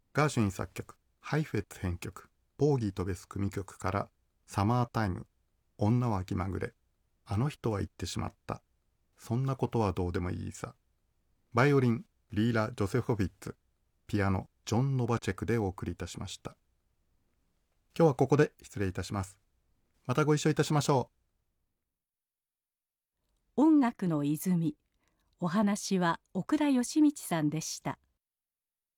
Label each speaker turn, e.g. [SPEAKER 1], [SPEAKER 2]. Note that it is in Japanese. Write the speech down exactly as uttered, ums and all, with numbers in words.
[SPEAKER 1] ガーシュウィン作曲、ハイフェッツ編曲、ポーギーとベス組曲からサマータイム、女は気まぐれ、あの人は言ってしまった、そんなことはどうでもいいさ。バイオリン、リーラ・ジョセフォビッツ、ピアノ、ジョン・ノバチェクでお送りいたしました。今日はここで失礼いたします。またご一緒いたしましょ
[SPEAKER 2] う。音楽の泉。お話は奥田義道さんでした。